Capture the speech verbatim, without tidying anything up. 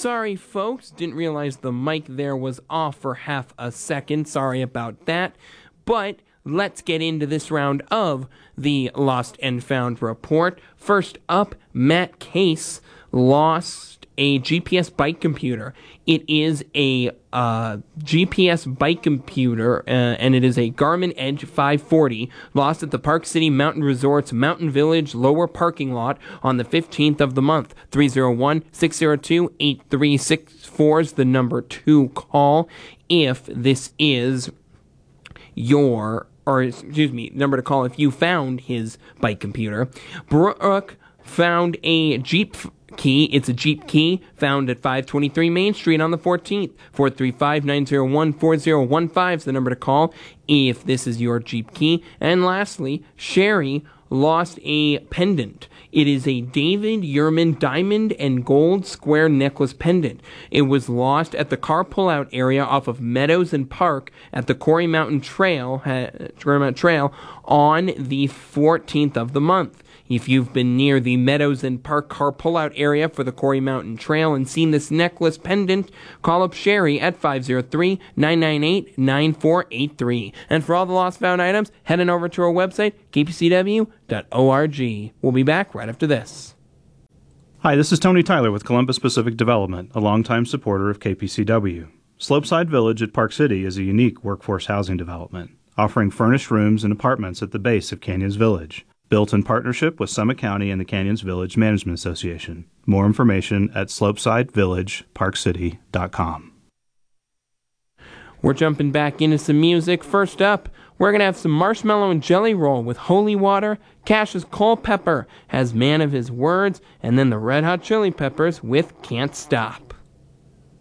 Sorry, folks. Didn't realize the mic there was off for half a second. Sorry about that. But let's get into this round of the Lost and Found report. First up, Matt Case lost a G P S bike computer. It is a uh, G P S bike computer, uh, and it is a Garmin Edge five forty, lost at the Park City Mountain Resorts Mountain Village lower parking lot on the fifteenth of the month. three oh one, six oh two, eight three six four is the number to call if this is your, or excuse me, number to call if you found his bike computer. Brooke found a Jeep key. It's a Jeep key found at five twenty-three Main Street on the fourteenth. four three five, nine oh one, four oh one five is the number to call if this is your Jeep key. And lastly, Sherry lost a pendant. It is a David Yurman diamond and gold square necklace pendant. It was lost at the car pullout area off of Meadows and Park at the Quarry Mountain Trail, uh, Trail on the fourteenth of the month. If you've been near the Meadows and Park car pullout area for the Quarry Mountain Trail and seen this necklace pendant, call up Sherry at five oh three, nine nine eight, nine four eight three. And for all the lost found items, head on over to our website, k p c w dot org. We'll be back right after this. Hi, this is Tony Tyler with Columbus Pacific Development, a longtime supporter of K P C W. Slopeside Village at Park City is a unique workforce housing development, offering furnished rooms and apartments at the base of Canyons Village. Built in partnership with Summit County and the Canyons Village Management Association. More information at slopeside village park city dot com. We're jumping back into some music. First up, we're going to have some Marshmallow and Jelly Roll with Holy Water. Cassius Culpepper has Man of His Words. And then the Red Hot Chili Peppers with Can't Stop.